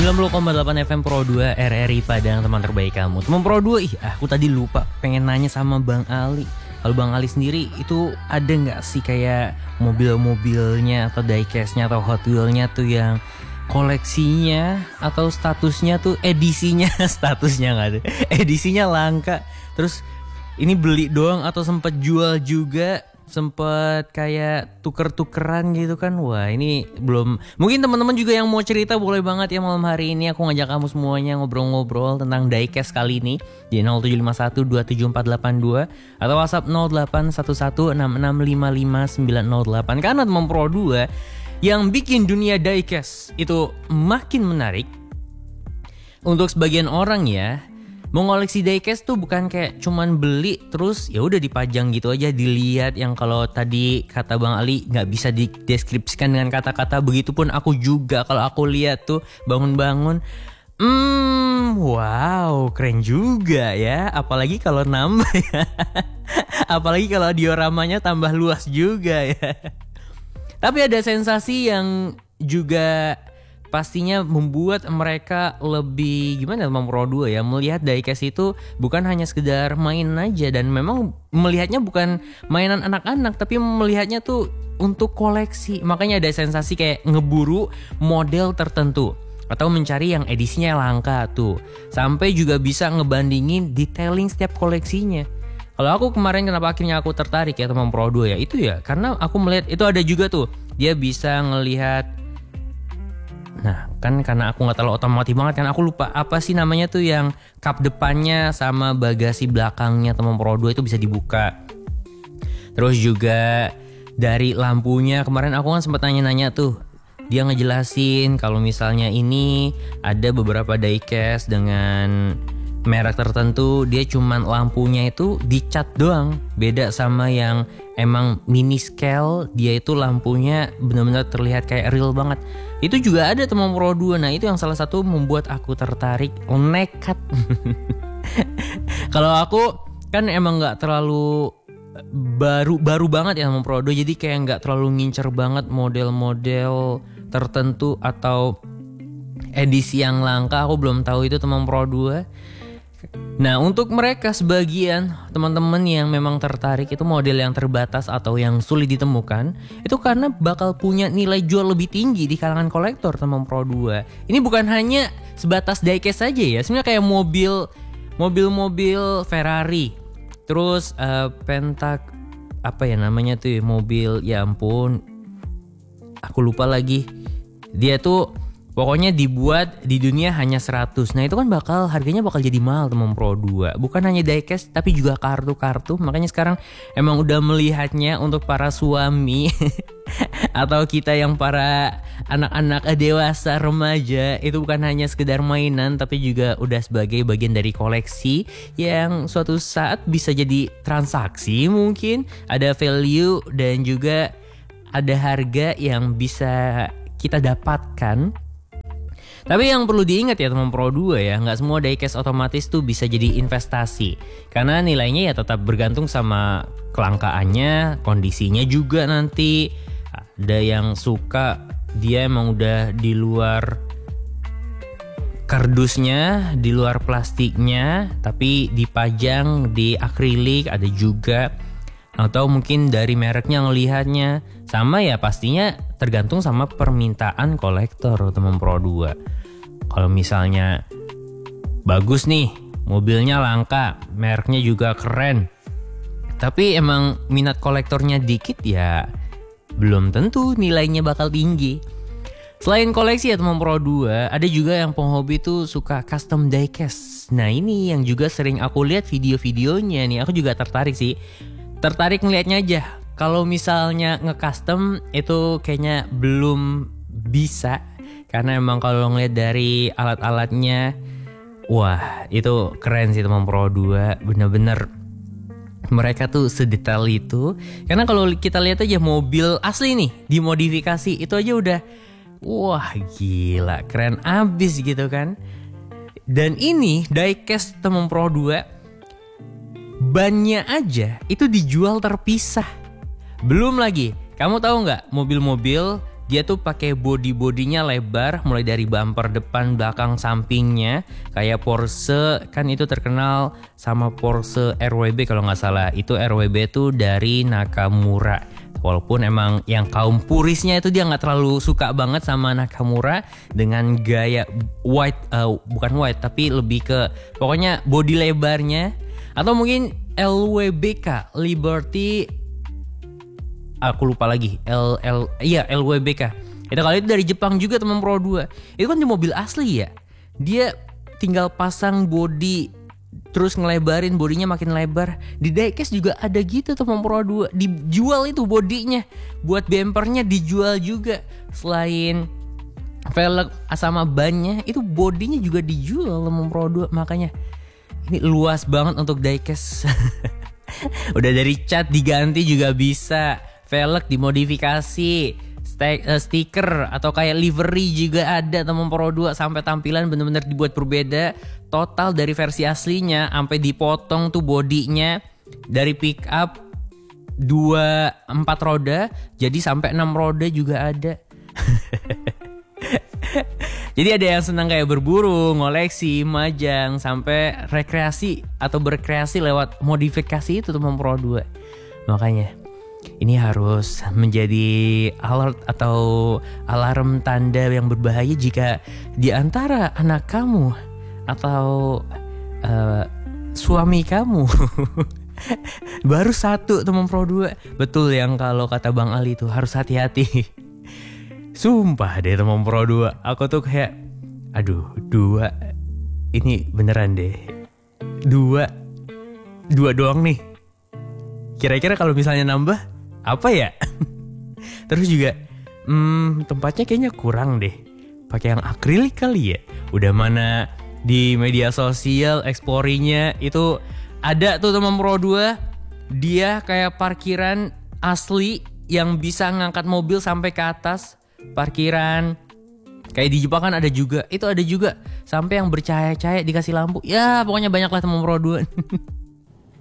90,8 FM Pro 2 RRI Padang, teman terbaik kamu. Teman Pro 2, aku tadi lupa pengen nanya sama Bang Ali. Kalau Bang Ali sendiri itu ada nggak sih kayak mobil-mobilnya atau diecast-nya atau Hot Wheel-nya tuh yang koleksinya atau statusnya tuh edisinya statusnya nggak ada, edisinya langka. Terus ini beli doang atau sempet jual juga? Sempet kayak tuker-tukeran gitu kan. Wah, ini belum. Mungkin teman-teman juga yang mau cerita boleh banget ya malam hari ini. Aku ngajak kamu semuanya ngobrol-ngobrol tentang diecast kali ini di 0751274882 atau WhatsApp 081166555908. Karena teman Pro 2 yang bikin dunia diecast itu makin menarik. Untuk sebagian orang ya, mengoleksi diecast tuh bukan kayak cuman beli terus ya udah dipajang gitu aja dilihat, yang kalau tadi kata Bang Ali nggak bisa dideskripsikan dengan kata-kata. Begitupun aku juga, kalau aku lihat tuh bangun-bangun, wow keren juga ya, apalagi kalau nambah ya. Apalagi kalau dioramanya tambah luas juga ya. Tapi ada sensasi yang juga pastinya membuat mereka lebih gimana teman Pro 2 ya, melihat diecast itu bukan hanya sekedar main aja, dan memang melihatnya bukan mainan anak-anak tapi melihatnya tuh untuk koleksi. Makanya ada sensasi kayak ngeburu model tertentu atau mencari yang edisinya langka tuh, sampai juga bisa ngebandingin detailing setiap koleksinya. Kalau aku kemarin kenapa akhirnya aku tertarik ya teman Pro 2 ya, itu ya karena aku melihat itu ada juga tuh dia bisa ngelihat. Nah kan karena aku gak terlalu otomotif banget kan, aku lupa apa sih namanya tuh yang kap depannya sama bagasi belakangnya teman Pro 2 itu bisa dibuka. Terus juga dari lampunya, kemarin aku kan sempat nanya-nanya tuh, dia ngejelasin kalau misalnya ini ada beberapa diecast dengan merek tertentu, dia cuman lampunya itu dicat doang. Beda sama yang emang mini scale, dia itu lampunya benar-benar terlihat kayak real banget. Itu juga ada teman Pro 2. Nah itu yang salah satu membuat aku tertarik, nekat. Kalau aku kan emang gak terlalu baru banget ya teman Pro 2, jadi kayak gak terlalu ngincer banget model-model tertentu atau edisi yang langka. Aku belum tahu itu teman Pro 2. Nah untuk mereka sebagian teman-teman yang memang tertarik itu model yang terbatas atau yang sulit ditemukan, itu karena bakal punya nilai jual lebih tinggi di kalangan kolektor teman Pro 2. Ini bukan hanya sebatas diecast saja ya, sebenarnya kayak mobil-mobil Ferrari, terus pentak apa ya namanya tuh mobil, ya ampun aku lupa lagi. Dia tuh pokoknya dibuat di dunia hanya 100. Nah itu kan harganya bakal jadi mahal teman Pro 2. Bukan hanya diecast tapi juga kartu-kartu. Makanya sekarang emang udah melihatnya untuk para suami atau kita yang para anak-anak dewasa remaja, itu bukan hanya sekedar mainan tapi juga udah sebagai bagian dari koleksi yang suatu saat bisa jadi transaksi, mungkin ada value dan juga ada harga yang bisa kita dapatkan. Tapi yang perlu diingat ya teman Pro 2 ya, gak semua diecast otomatis tuh bisa jadi investasi. Karena nilainya ya tetap bergantung sama kelangkaannya, kondisinya juga nanti. Ada yang suka dia emang udah di luar kardusnya, di luar plastiknya, tapi dipajang di akrilik, ada juga. Atau mungkin dari mereknya ngelihatnya. Sama ya pastinya tergantung sama permintaan kolektor teman Pro 2. Kalau misalnya bagus nih, mobilnya langka, mereknya juga keren, tapi emang minat kolektornya dikit ya belum tentu nilainya bakal tinggi. Selain koleksi ya teman Pro 2, ada juga yang penghobi tuh suka custom diecast. Nah ini yang juga sering aku lihat video-videonya nih, aku juga tertarik sih. Tertarik ngeliatnya aja. Kalau misalnya nge-custom itu kayaknya belum bisa, karena emang kalau ngeliat dari alat-alatnya, wah itu keren sih teman Pro 2. Bener-bener mereka tuh sedetail itu. Karena kalau kita lihat aja mobil asli nih dimodifikasi, itu aja udah wah gila, keren abis gitu kan. Dan ini diecast teman Pro 2, bannya aja itu dijual terpisah. Belum lagi, kamu tahu nggak mobil-mobil Dia tuh pakai bodinya lebar, mulai dari bumper depan, belakang, sampingnya. Kayak Porsche kan itu terkenal sama Porsche RWB kalau nggak salah. Itu RWB tuh dari Nakamura. Walaupun emang yang kaum purisnya itu dia nggak terlalu suka banget sama Nakamura dengan gaya bukan white tapi lebih ke pokoknya bodi lebarnya, atau mungkin LWBK Liberty, aku lupa lagi LWBK. Itu kali itu dari Jepang juga teman Pro 2. Itu kan di mobil asli ya. Dia tinggal pasang bodi terus ngelebarin bodinya makin lebar. Di diecast juga ada gitu teman Pro 2. Dijual itu bodinya. Buat bumpernya dijual juga. Selain velg sama bannya, itu bodinya juga dijual teman Pro 2. Makanya ini luas banget untuk diecast. Udah dari cat diganti juga bisa, velg dimodifikasi, stiker atau kayak livery juga ada teman Pro 2, sampai tampilan bener-bener dibuat berbeda total dari versi aslinya, sampai dipotong tuh bodinya dari pick up 4 roda jadi sampai 6 roda juga ada. Jadi ada yang senang kayak berburu, ngoleksi, majang, sampai rekreasi atau berkreasi lewat modifikasi itu teman Pro 2. Makanya ini harus menjadi alert atau alarm tanda yang berbahaya jika di antara anak kamu atau suami kamu baru satu teman Pro 2. Betul yang kalau kata Bang Ali itu harus hati-hati. Sumpah deh teman Pro 2, aku tuh kayak aduh, 2 ini beneran deh. 2 doang nih. Kira-kira kalau misalnya nambah apa ya? Terus juga tempatnya kayaknya kurang deh. Pakai yang akrilik kali ya. Udah mana di media sosial explore-nya itu ada tuh teman Pro 2. Dia kayak parkiran asli yang bisa ngangkat mobil sampai ke atas. Parkiran kayak di Jepang kan ada juga. Itu ada juga sampai yang bercahaya-cahaya dikasih lampu. Ya pokoknya banyak lah teman Pro 2.